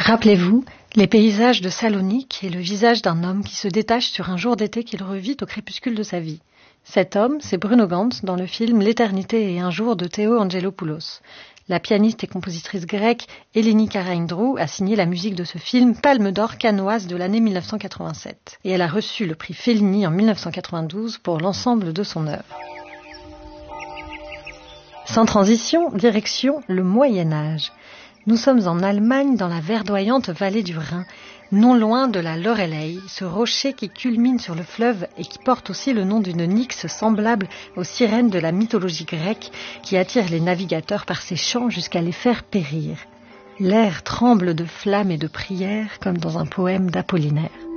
Rappelez-vous, les paysages de Salonique et le visage d'un homme qui se détache sur un jour d'été qu'il revit au crépuscule de sa vie. Cet homme, c'est Bruno Ganz dans le film L'éternité et un jour de Théo Angelopoulos. La pianiste et compositrice grecque Eleni Karaindrou a signé la musique de ce film Palme d'or cannoise de l'année 1987. Et elle a reçu le prix Fellini en 1992 pour l'ensemble de son œuvre. Sans transition, direction le Moyen-Âge. Nous sommes en Allemagne, dans la verdoyante vallée du Rhin, non loin de la Loreley, ce rocher qui culmine sur le fleuve et qui porte aussi le nom d'une nyx semblable aux sirènes de la mythologie grecque qui attire les navigateurs par ses chants jusqu'à les faire périr. L'air tremble de flammes et de prières comme dans un poème d'Apollinaire.